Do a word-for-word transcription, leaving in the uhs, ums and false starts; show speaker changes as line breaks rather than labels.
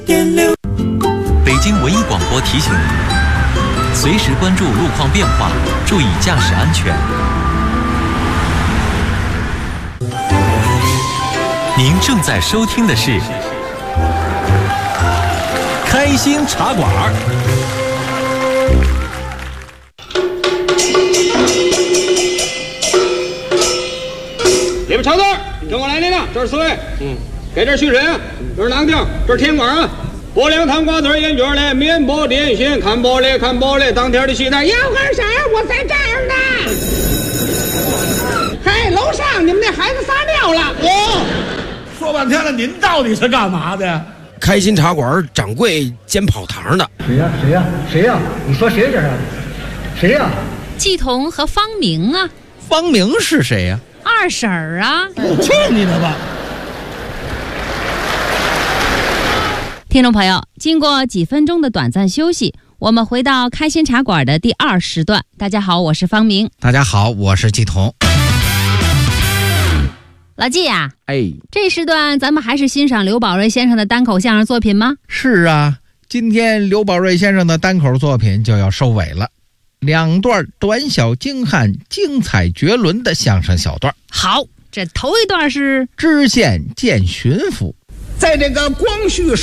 北京文艺广播提醒您，随时关注路况变化，注意驾驶安全。您正在收听的是开心茶馆。
里边瞧字，跟我来那个，这是四位，嗯，给这是徐神，这是囊丁，这是天官啊。薄凉汤瓜子烟卷嘞，面包点心，看玻璃看玻璃，当天的戏台，要二婶，我在这儿呢。嗨，楼上你们那孩子撒尿了。
哦，说半天了，您到底是干嘛的？
开心茶馆掌柜兼跑堂的。
谁呀？谁呀？谁呀？你说谁这是？谁呀？
季彤和方明啊。
方明是谁呀？
二婶儿啊。
去你的吧！
听众朋友，经过几分钟的短暂休息，我们回到开心茶馆的第二时段。大家好，我是方明。
大家好，我是季彤。
老季呀、啊，
哎，
这时段咱们还是欣赏刘宝瑞先生的单口相声作品吗？
是啊，今天刘宝瑞先生的单口作品就要收尾了，两段短小精悍、精彩绝伦的相声小段。
好，这头一段是
知县见巡抚。
在这个光绪